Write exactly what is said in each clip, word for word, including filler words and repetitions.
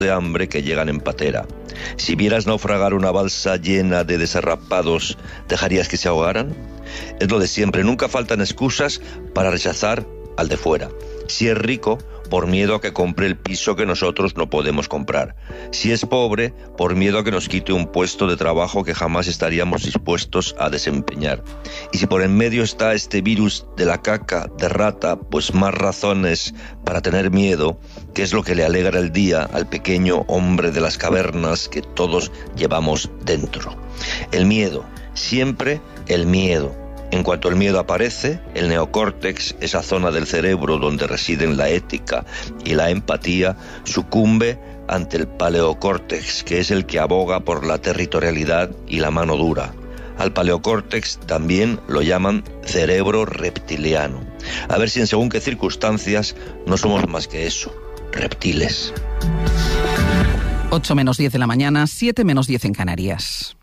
de hambre que llegan en patera. Si vieras naufragar una balsa llena de desarrapados, ¿dejarías que se ahogaran? Es lo de siempre, nunca faltan excusas para rechazar al de fuera. Si es rico, por miedo a que compre el piso que nosotros no podemos comprar. Si es pobre, por miedo a que nos quite un puesto de trabajo que jamás estaríamos dispuestos a desempeñar. Y si por en medio está este virus de la caca de rata, pues más razones para tener miedo, que es lo que le alegra el día al pequeño hombre de las cavernas que todos llevamos dentro. El miedo, siempre el miedo. En cuanto el miedo aparece, el neocórtex, esa zona del cerebro donde residen la ética y la empatía, sucumbe ante el paleocórtex, que es el que aboga por la territorialidad y la mano dura. Al paleocórtex también lo llaman cerebro reptiliano. A ver si en según qué circunstancias no somos más que eso, reptiles. ocho menos diez de la mañana, siete menos diez en Canarias.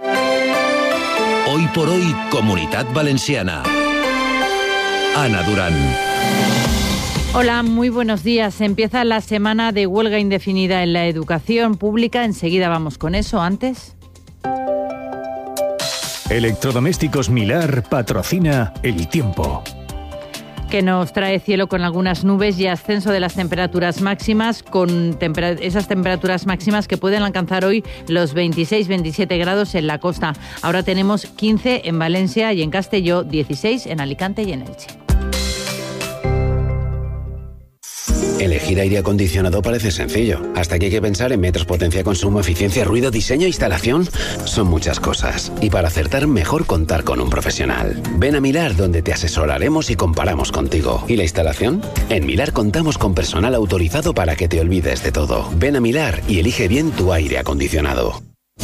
Hoy por hoy, Comunitat Valenciana. Ana Durán. Hola, muy buenos días. Empieza la semana de huelga indefinida en la educación pública. Enseguida vamos con eso. Antes... Electrodomésticos Milar patrocina El Tiempo. Que nos trae cielo con algunas nubes y ascenso de las temperaturas máximas, con tempera- esas temperaturas máximas que pueden alcanzar hoy los veintiséis veintisiete grados en la costa. Ahora tenemos quince en Valencia y en Castelló, dieciséis en Alicante y en Elche. Elegir aire acondicionado parece sencillo, hasta que hay que pensar en metros, potencia, consumo, eficiencia, ruido, diseño, instalación. Son muchas cosas. Y para acertar, mejor contar con un profesional. Ven a Milar, donde te asesoraremos y comparamos contigo. ¿Y la instalación? En Milar contamos con personal autorizado para que te olvides de todo. Ven a Milar y elige bien tu aire acondicionado.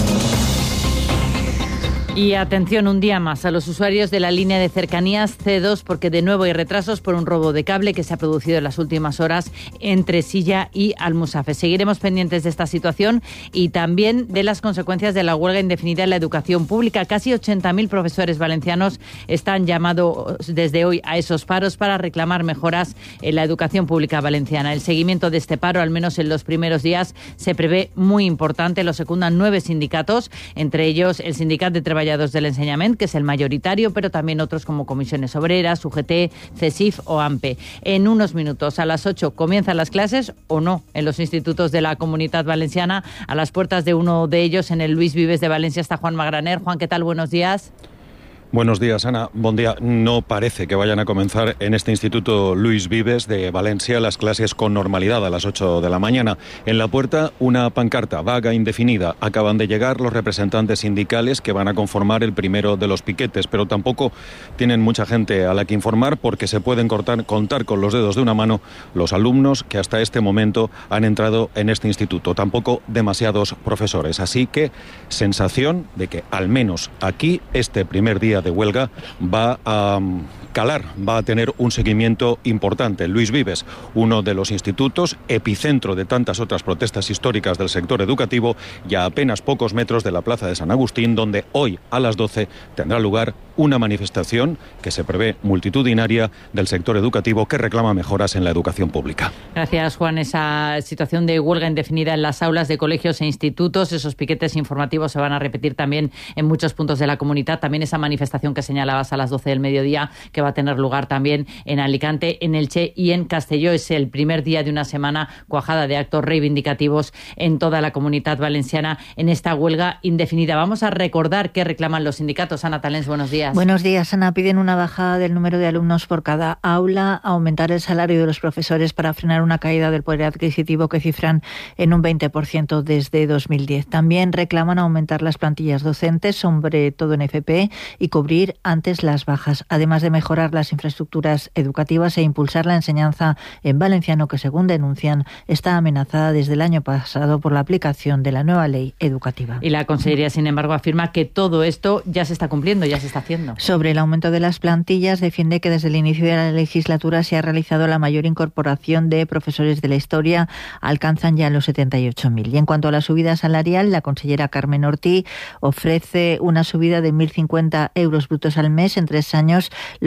Y atención un día más a los usuarios de la línea de cercanías C dos, porque de nuevo hay retrasos por un robo de cable que se ha producido en las últimas horas entre Silla y Almusafe. Seguiremos pendientes de esta situación y también de las consecuencias de la huelga indefinida en la educación pública. Casi ochenta mil profesores valencianos están llamados desde hoy a esos paros para reclamar mejoras en la educación pública valenciana. El seguimiento de este paro, al menos en los primeros días, se prevé muy importante. Lo secundan nueve sindicatos, entre ellos el Sindicat de Trabajadores del Enseñament, que es el mayoritario, pero también otros como Comisiones Obreras, U G T, CESIF o AMPE. En unos minutos, a las ocho, comienzan las clases o no en los institutos de la Comunitat Valenciana. A las puertas de uno de ellos, en el Luis Vives de Valencia, está Juan Magraner. Juan, ¿qué tal? Buenos días. Buenos días, Ana. Buen día. No parece que vayan a comenzar en este Instituto Luis Vives de Valencia las clases con normalidad a las ocho de la mañana. En la puerta, una pancarta vaga indefinida. Acaban de llegar los representantes sindicales que van a conformar el primero de los piquetes, pero tampoco tienen mucha gente a la que informar porque se pueden cortar, contar con los dedos de una mano los alumnos que hasta este momento han entrado en este instituto. Tampoco demasiados profesores. Así que sensación de que al menos aquí este primer día de huelga va a um, calar, va a tener un seguimiento importante. Luis Vives, uno de los institutos, epicentro de tantas otras protestas históricas del sector educativo, y a apenas pocos metros de la Plaza de San Agustín, donde hoy a las doce tendrá lugar una manifestación que se prevé multitudinaria del sector educativo que reclama mejoras en la educación pública. Gracias, Juan. Esa situación de huelga indefinida en las aulas de colegios e institutos, esos piquetes informativos se van a repetir también en muchos puntos de la comunidad. También esa manifestación que señalabas a las doce del mediodía, que va a tener lugar también en Alicante, en Elche y en Castelló. Es el primer día de una semana cuajada de actos reivindicativos en toda la Comunitat Valenciana en esta huelga indefinida. Vamos a recordar qué reclaman los sindicatos. Ana Talens, buenos días. Buenos días, Ana. Piden una bajada del número de alumnos por cada aula, aumentar el salario de los profesores para frenar una caída del poder adquisitivo que cifran en un veinte por ciento desde dos mil diez. También reclaman aumentar las plantillas docentes, sobre todo en F P, y cubrir antes las bajas, además de mejorar las infraestructuras educativas e impulsar la enseñanza en valenciano, que según denuncian está amenazada desde el año pasado por la aplicación de la nueva ley educativa. Y la Consellería, sin embargo, afirma que todo esto ya se está cumpliendo, ya se está haciendo. Sobre el aumento de las plantillas, defiende que desde el inicio de la legislatura se ha realizado la mayor incorporación de profesores de la historia, alcanzan ya los setenta y ocho mil. Y en cuanto a la subida salarial, la consellera Carmen Ortí ofrece una subida de mil cincuenta euros brutos al mes en tres años, lo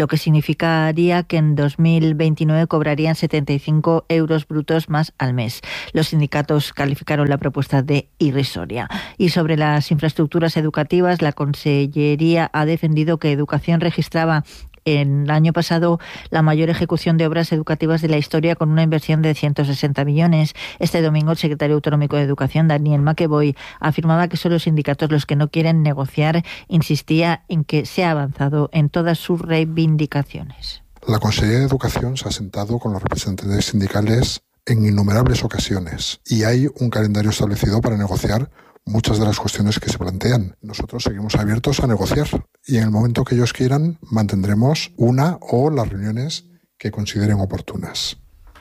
lo que significaría que en dos mil veintinueve cobrarían setenta y cinco euros brutos más al mes. Los sindicatos calificaron la propuesta de irrisoria. Y sobre las infraestructuras educativas, la Consellería ha defendido que Educación registraba en el año pasado la mayor ejecución de obras educativas de la historia, con una inversión de ciento sesenta millones. Este domingo el secretario autonómico de Educación, Daniel Maqueboy, afirmaba que son los sindicatos los que no quieren negociar. Insistía en que se ha avanzado en todas sus reivindicaciones. La Consellería de Educación se ha sentado con los representantes sindicales en innumerables ocasiones y hay un calendario establecido para negociar muchas de las cuestiones que se plantean. Nosotros seguimos abiertos a negociar y en el momento que ellos quieran mantendremos una o las reuniones que consideren oportunas.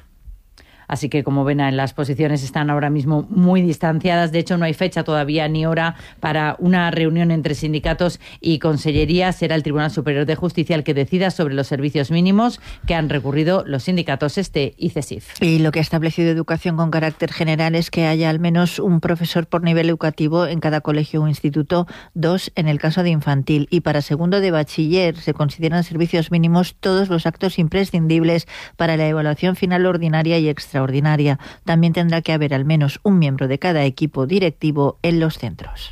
Así que, como ven, las posiciones están ahora mismo muy distanciadas. De hecho, no hay fecha todavía ni hora para una reunión entre sindicatos y Consellería. Será el Tribunal Superior de Justicia el que decida sobre los servicios mínimos que han recurrido los sindicatos STE y CESIF. Y lo que ha establecido Educación con carácter general es que haya al menos un profesor por nivel educativo en cada colegio o instituto, dos en el caso de infantil. Y para segundo de bachiller se consideran servicios mínimos todos los actos imprescindibles para la evaluación final ordinaria y extraordinaria. También tendrá que haber al menos un miembro de cada equipo directivo en los centros.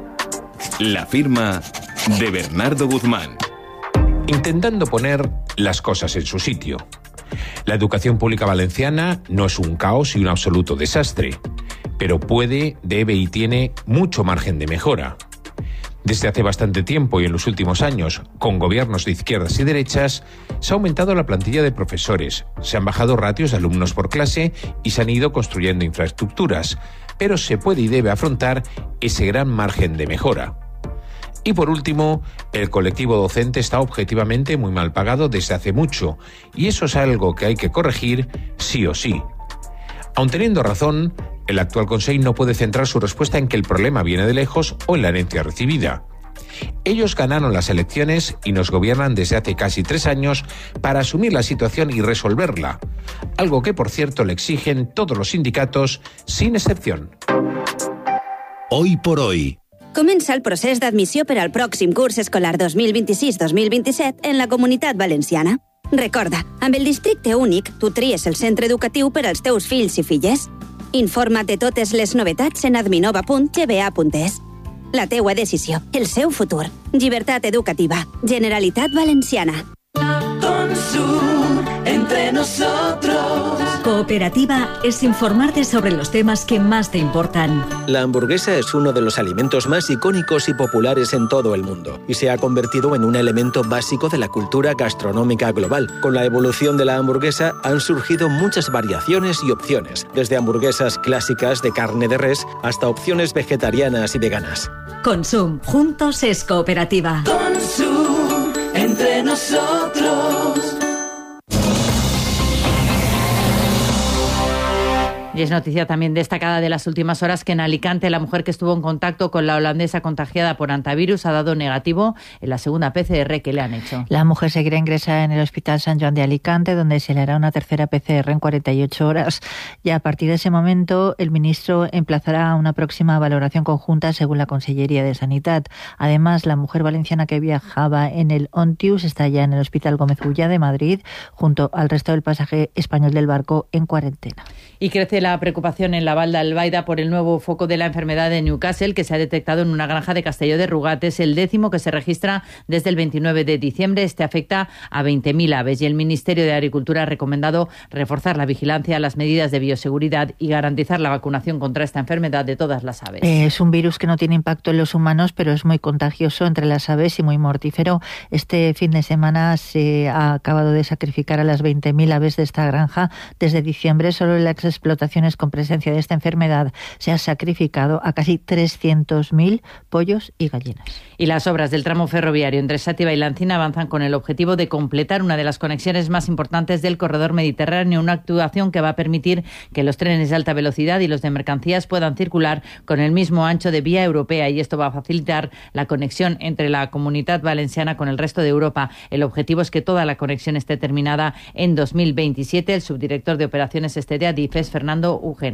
La firma de Bernardo Guzmán. Intentando poner las cosas en su sitio. La educación pública valenciana no es un caos y un absoluto desastre, pero puede, debe y tiene mucho margen de mejora. Desde hace bastante tiempo y en los últimos años, con gobiernos de izquierdas y derechas, se ha aumentado la plantilla de profesores, se han bajado ratios de alumnos por clase y se han ido construyendo infraestructuras, pero se puede y debe afrontar ese gran margen de mejora. Y por último, el colectivo docente está objetivamente muy mal pagado desde hace mucho, y eso es algo que hay que corregir sí o sí. Aun teniendo razón, el actual Consejo no puede centrar su respuesta en que el problema viene de lejos o en la herencia recibida. Ellos ganaron las elecciones y nos gobiernan desde hace casi tres años para asumir la situación y resolverla, algo que, por cierto, le exigen todos los sindicatos, sin excepción. Hoy por hoy. Comença el procés d'admissió per al pròxim curs escolar dos mil vint-i-sis dos mil vint-i-set en la Comunitat Valenciana. Recorda, amb el districte únic, tu tries el centre educatiu per als teus fills i filles. Informa't de totes les novetats en adminova punt g b a punt es. La teua decisió, el seu futur. Llibertat educativa. Generalitat Valenciana. Consum, entre nosotros. Cooperativa es informarte sobre los temas que más te importan. La hamburguesa es uno de los alimentos más icónicos y populares en todo el mundo y se ha convertido en un elemento básico de la cultura gastronómica global. Con la evolución de la hamburguesa han surgido muchas variaciones y opciones, desde hamburguesas clásicas de carne de res hasta opciones vegetarianas y veganas. Consum, juntos es cooperativa. Consum, entre nosotros. Y es noticia también destacada de las últimas horas que en Alicante la mujer que estuvo en contacto con la holandesa contagiada por hantavirus ha dado negativo en la segunda P C R que le han hecho. La mujer seguirá ingresada en el Hospital San Joan de Alicante, donde se le hará una tercera P C R en cuarenta y ocho horas. Y a partir de ese momento, el ministro emplazará a una próxima valoración conjunta según la Consellería de Sanidad. Además, la mujer valenciana que viajaba en el Ontius está ya en el Hospital Gómez Ulla de Madrid, junto al resto del pasaje español del barco en cuarentena. Y crece la preocupación en la Val d'Albaida por el nuevo foco de la enfermedad de Newcastle que se ha detectado en una granja de Castelló de Rugat. Es el décimo que se registra desde el veintinueve de diciembre. Este afecta a veinte mil aves y el Ministerio de Agricultura ha recomendado reforzar la vigilancia, las medidas de bioseguridad y garantizar la vacunación contra esta enfermedad de todas las aves. Es un virus que no tiene impacto en los humanos, pero es muy contagioso entre las aves y muy mortífero. Este fin de semana se ha acabado de sacrificar a las veinte mil aves de esta granja. Desde diciembre, solo en las explotaciones con presencia de esta enfermedad se ha sacrificado a casi trescientos mil pollos y gallinas. Y las obras del tramo ferroviario entre Xàtiva y Lancina avanzan con el objetivo de completar una de las conexiones más importantes del corredor mediterráneo, una actuación que va a permitir que los trenes de alta velocidad y los de mercancías puedan circular con el mismo ancho de vía europea, y esto va a facilitar la conexión entre la Comunitat Valenciana con el resto de Europa. El objetivo es que toda la conexión esté terminada en dos mil veintisiete. El subdirector de operaciones este de Adif es Fernando Ugena.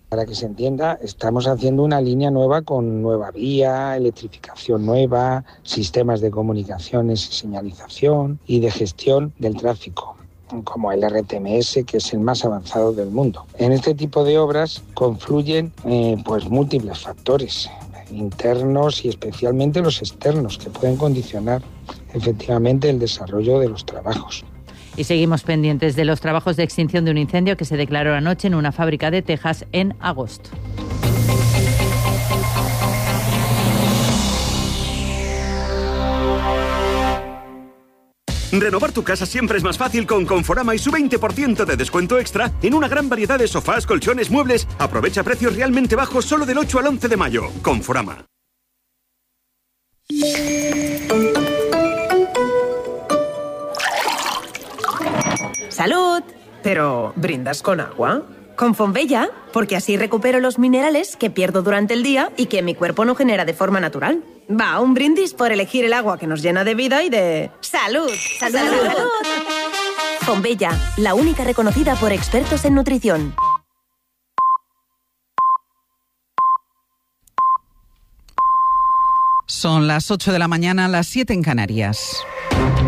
Para que se entienda, estamos haciendo una línea nueva con nueva vía, electrificación nueva, sistemas de comunicaciones y señalización y de gestión del tráfico, como el R T M S, que es el más avanzado del mundo. En este tipo de obras confluyen eh, pues múltiples factores internos y especialmente los externos, que pueden condicionar efectivamente el desarrollo de los trabajos. Y seguimos pendientes de los trabajos de extinción de un incendio que se declaró anoche en una fábrica de Texas en agosto. Renovar tu casa siempre es más fácil con Conforama y su veinte por ciento de descuento extra en una gran variedad de sofás, colchones, muebles. Aprovecha precios realmente bajos solo del ocho al once de mayo. Conforama. ¡Salud! Pero, ¿brindas con agua? Con Fonbella, porque así recupero los minerales que pierdo durante el día y que mi cuerpo no genera de forma natural. Va, un brindis por elegir el agua que nos llena de vida y de... ¡Salud! ¡Salud! ¡Salud! ¡Salud! Fonbella, la única reconocida por expertos en nutrición. Son las ocho de la mañana, las siete en Canarias.